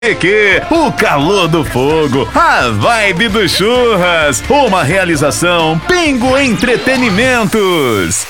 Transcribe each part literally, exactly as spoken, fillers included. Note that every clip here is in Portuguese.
Que o calor do fogo, a vibe do churras, uma realização Pingo Entretenimentos.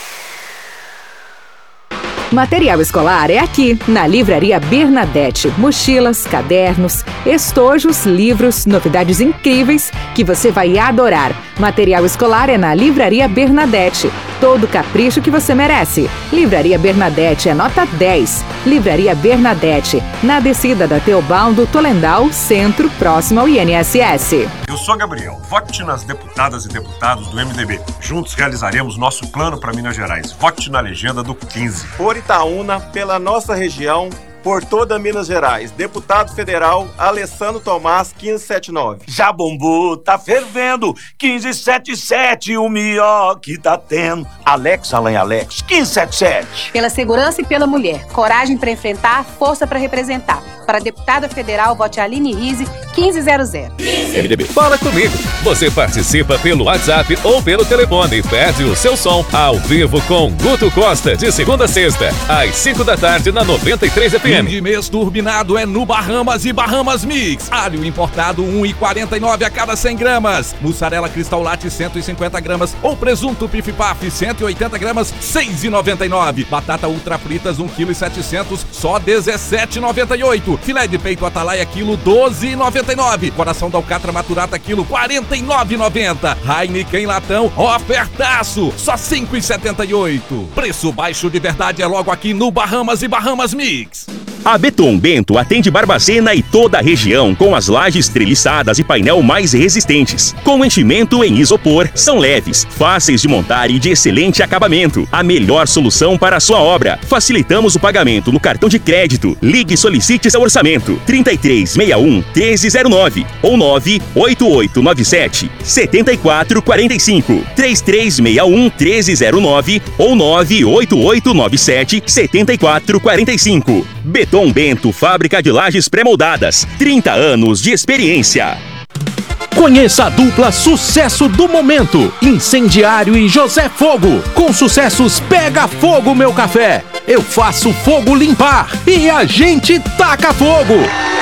Material escolar é aqui, na Livraria Bernadette. Mochilas, cadernos, estojos, livros, novidades incríveis que você vai adorar. Material escolar é na Livraria Bernadette. Todo o capricho que você merece. Livraria Bernadette é nota dez. Livraria Bernadette, na descida da Teobaldo Tolendal, centro, próximo ao I N S S. Eu sou Gabriel. Vote nas deputadas e deputados do M D B. Juntos realizaremos nosso plano para Minas Gerais. Vote na legenda do quinze. Por Itaúna, pela nossa região, por toda Minas Gerais. Deputado Federal Alessandro Tomás, quinze setenta e nove. Já bombou, tá fervendo, quinze setenta e sete, o melhor que tá tendo. Alex, Alain Alex, quinze setenta e sete. Pela segurança e pela mulher, coragem para enfrentar, força para representar. Para a deputada federal, vote Aline Rize, quinze zero zero. M D B, fala comigo. Você participa pelo WhatsApp ou pelo telefone e pede o seu som ao vivo com Guto Costa, de segunda a sexta, às cinco da tarde, na noventa e três F M. Fim de mês turbinado é no Bahamas e Bahamas Mix. Alho importado um real e quarenta e nove centavos a cada cem gramas. Mussarela Cristal Latte cento e cinquenta gramas ou presunto Pif Paf cento e oitenta gramas, seis reais e noventa e nove centavos. Batata ultra fritas um quilo e setecentos, só dezessete reais e noventa e oito centavos. Filé de peito Atalaia quilo doze reais e noventa e nove centavos. Coração da alcatra maturata quilo quarenta e nove reais e noventa centavos. Heineken latão ofertaço, só cinco reais e setenta e oito centavos. Preço baixo de verdade é logo aqui no Bahamas e Bahamas Mix. A Beton Bento atende Barbacena e toda a região com as lajes treliçadas e painel mais resistentes. Com enchimento em isopor, são leves, fáceis de montar e de excelente acabamento. A melhor solução para a sua obra. Facilitamos o pagamento no cartão de crédito. Ligue e solicite seu orçamento. trinta e três sessenta e um, treze zero nove ou nove oito oito nove sete, sete quatro quatro cinco. três três seis um, treze zero nove ou nove oito oito nove sete, sete quatro quatro cinco. Beton Bento, fábrica de lajes pré-moldadas. trinta anos de experiência. Conheça a dupla sucesso do momento, Incendiário e José Fogo. Com sucessos Pega Fogo Meu Café, Eu Faço Fogo Limpar e A Gente Taca Fogo.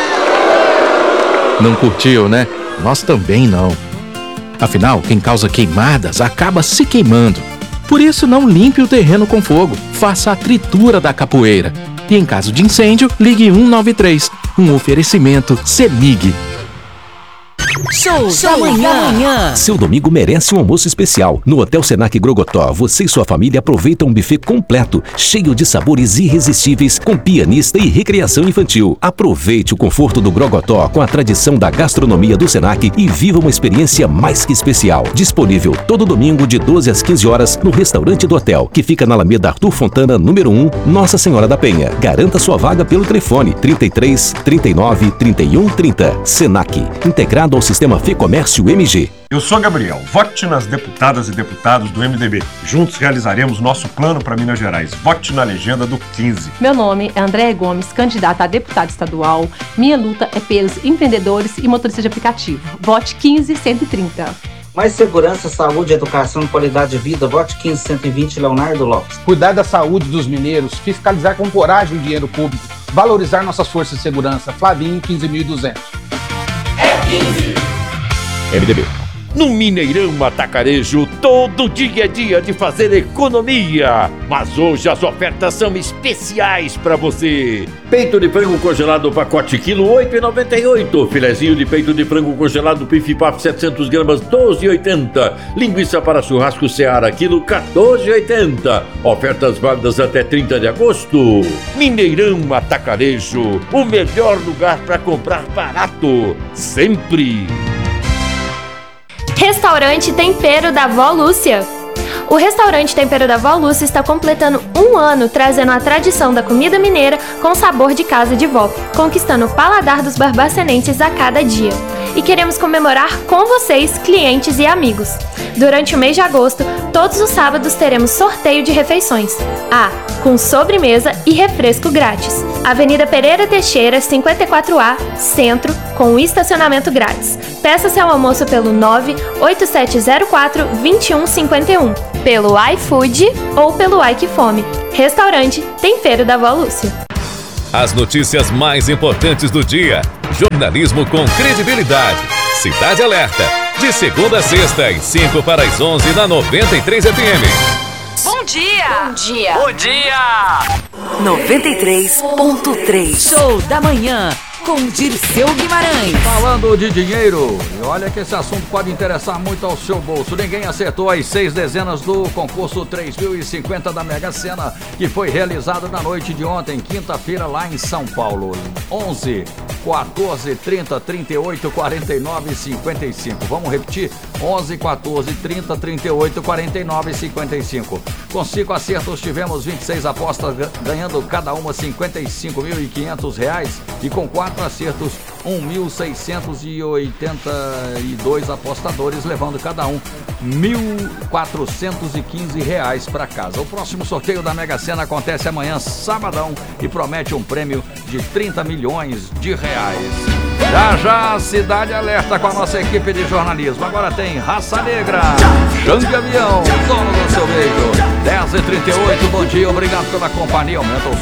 Não curtiu, né? Nós também não. Afinal, quem causa queimadas acaba se queimando. Por isso, não limpe o terreno com fogo. Faça a tritura da capoeira. E em caso de incêndio, ligue um nove três. Um oferecimento CEMIG. Show, Show da manhã. da manhã. Seu domingo merece um almoço especial. No Hotel Senac Grogotó, você e sua família aproveitam um buffet completo, cheio de sabores irresistíveis, com pianista e recreação infantil. Aproveite o conforto do Grogotó com a tradição da gastronomia do Senac e viva uma experiência mais que especial. Disponível todo domingo de doze às quinze horas no restaurante do hotel, que fica na Alameda Arthur Fontana, número um, Nossa Senhora da Penha. Garanta sua vaga pelo telefone trinta e três, trinta e nove, trinta e um, trinta. Senac, integrado ao Sistema Fê Comércio M G. Eu sou Gabriel. Vote nas deputadas e deputados do M D B. Juntos realizaremos nosso plano para Minas Gerais. Vote na legenda do quinze. Meu nome é Andréa Gomes, candidata a deputada estadual. Minha luta é pelos empreendedores e motoristas de aplicativo. Vote quinze cento e trinta. Mais segurança, saúde, educação e qualidade de vida. Vote quinze cento e vinte, Leonardo Lopes. Cuidar da saúde dos mineiros, fiscalizar com coragem o dinheiro público, valorizar nossas forças de segurança. Flavinho, quinze mil e duzentos. É quinze. M D B. No Mineirão Atacarejo, todo dia é dia de fazer economia. Mas hoje as ofertas são especiais para você. Peito de frango congelado pacote quilo oito reais e noventa e oito centavos. Filezinho de peito de frango congelado Pif Paf setecentas gramas doze reais e oitenta centavos. Linguiça para churrasco Seara quilo quatorze reais e oitenta centavos. Ofertas válidas até trinta de agosto. Mineirão Atacarejo, o melhor lugar para comprar barato. Sempre. Restaurante Tempero da Vó Lúcia. O restaurante Tempero da Vó Lúcia está completando um ano trazendo a tradição da comida mineira com sabor de casa de vó, conquistando o paladar dos barbacenenses a cada dia. E queremos comemorar com vocês, clientes e amigos. Durante o mês de agosto, todos os sábados teremos sorteio de refeições. Ah, com sobremesa e refresco grátis. Avenida Pereira Teixeira, cinquenta e quatro A, Centro, com estacionamento grátis. Peça seu almoço pelo nove oito sete zero quatro, dois um cinco um, pelo iFood ou pelo iQfome. Restaurante Tempero da Vó Lúcia. As notícias mais importantes do dia. Jornalismo com credibilidade. Cidade Alerta. De segunda a sexta, às cinco para as onze na noventa e três F M. Bom dia! Bom dia! Bom dia! noventa e três ponto três. Show da manhã com Dirceu Guimarães. Falando de dinheiro, e olha que esse assunto pode interessar muito ao seu bolso. Ninguém acertou as seis dezenas do concurso três mil e cinquenta da Mega Sena, que foi realizado na noite de ontem, quinta-feira, lá em São Paulo. onze, quatorze, trinta, trinta e oito, quarenta e nove, cinquenta e cinco. Vamos repetir? onze, quatorze, trinta, trinta e oito, quarenta e nove, cinquenta e cinco. Com cinco acertos, tivemos vinte e seis apostas, ganhando cada uma cinquenta e cinco mil e quinhentos reais, e com quatro acertos, um mil seiscentos e oitenta e dois apostadores, levando cada um mil quatrocentos e quinze reais para casa. O próximo sorteio da Mega Sena acontece amanhã, sabadão, e promete um prêmio de trinta milhões de reais. Já já, Cidade Alerta com a nossa equipe de jornalismo. Agora tem Raça Negra, Xande Avião, dono do seu beijo. dez e trinta e oito, bom dia, obrigado pela companhia. Aumenta o